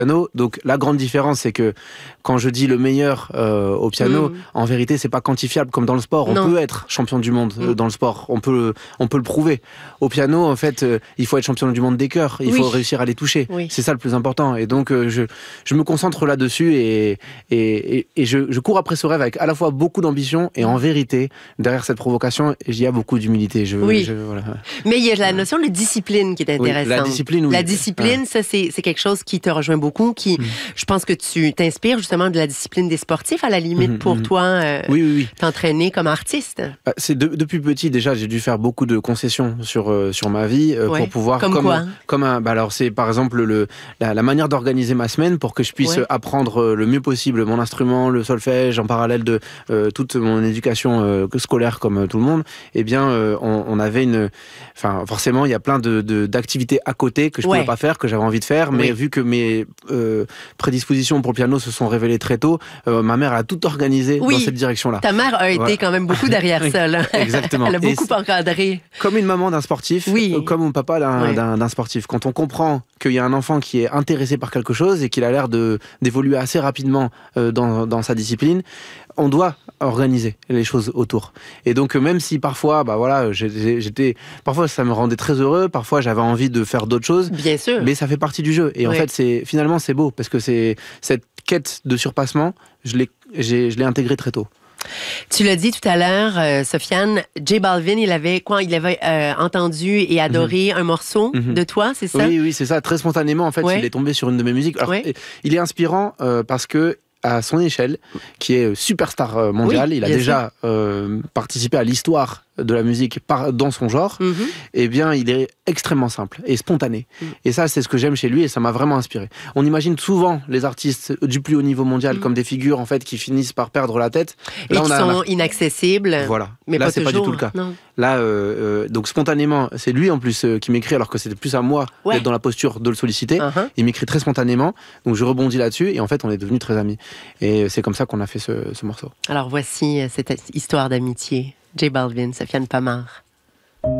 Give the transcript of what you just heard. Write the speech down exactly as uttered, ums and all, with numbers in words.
piano. Donc la grande différence, c'est que quand je dis le meilleur euh, au piano, mmh. en vérité, c'est pas quantifiable comme dans le sport. On non. peut être champion du monde mmh. euh, dans le sport, on peut, on peut le prouver. Au piano, en fait, euh, il faut être champion du monde des cœurs, il oui. faut réussir à les toucher. Oui. C'est ça le plus important. Et donc, euh, je, je me concentre là-dessus et, et, et, et je, je cours après ce rêve avec à la fois beaucoup d'ambition et en vérité, derrière cette provocation, il y a beaucoup d'humilité. Je, oui. je, voilà. Mais il y a la notion de discipline qui est intéressante. Oui, la discipline, oui. La discipline, ouais. ça, c'est, c'est quelque chose qui te rejoint beaucoup, qui, mmh. je pense que tu t'inspires justement de la discipline des sportifs, à la limite, mmh, pour mmh. toi, euh, oui, oui, oui. t'entraîner comme artiste. C'est de, depuis petit, déjà, j'ai dû faire beaucoup de concessions sur, euh, sur ma vie euh, ouais. pour pouvoir... Comme, comme quoi comme un, bah alors, c'est par exemple le, la, la manière d'organiser ma semaine pour que je puisse ouais. apprendre le mieux possible mon instrument, le solfège, en parallèle de euh, toute mon éducation euh, scolaire comme euh, tout le monde. Eh bien, euh, on, on avait une... Enfin, forcément, il y a plein de, de, d'activités à côté que je ne ouais. pouvais pas faire, que j'avais envie de faire, mais oui. vu que mes euh, prédispositions pour le piano se sont révélées très tôt, euh, ma mère a tout organisé oui. dans cette direction-là. Ta mère a été voilà. quand même beaucoup derrière ça. Là. Exactement. Elle a beaucoup encadré. Comme une maman d'un sportif, oui. euh, comme mon papa d'un, oui. d'un, d'un sportif. Quand on comprend qu'il y a un enfant qui est intéressé par quelque chose et qu'il a l'air de, d'évoluer assez rapidement euh, dans, dans sa discipline, on doit organiser les choses autour. Et donc, même si parfois, bah voilà, j'étais, parfois ça me rendait très heureux, parfois j'avais envie de faire d'autres choses. Bien sûr. Mais ça fait partie du jeu. Et oui. en fait, c'est, finalement, c'est beau parce que c'est cette quête de surpassement, je l'ai, j'ai, je l'ai intégrée très tôt. Tu l'as dit tout à l'heure, euh, Sofiane, J Balvin, il avait quoi? Il avait euh, entendu et adoré mm-hmm. un morceau mm-hmm. de toi, c'est ça? Oui, oui, c'est ça. Très spontanément, en fait, ouais. il est tombé sur une de mes musiques. Alors, ouais. il est inspirant euh, parce que à son échelle, qui est superstar mondial, oui, il a déjà euh, participé à l'histoire de la musique par, dans son genre, mm-hmm. eh bien, il est extrêmement simple et spontané. Mm. Et ça, c'est ce que j'aime chez lui et ça m'a vraiment inspiré. On imagine souvent les artistes du plus haut niveau mondial mm. comme des figures en fait qui finissent par perdre la tête. Et là, qui on a, sont on a... inaccessibles. Voilà. Mais là, pas c'est toujours, pas du tout le cas. Non. Là, euh, euh, donc spontanément, c'est lui en plus euh, qui m'écrit alors que c'était plus à moi ouais. d'être dans la posture de le solliciter. Uh-huh. Il m'écrit très spontanément, donc je rebondis là-dessus et en fait, on est devenus très amis. Et c'est comme ça qu'on a fait ce, ce morceau. Alors voici cette histoire d'amitié. J Balvin, Sofiane Pamart.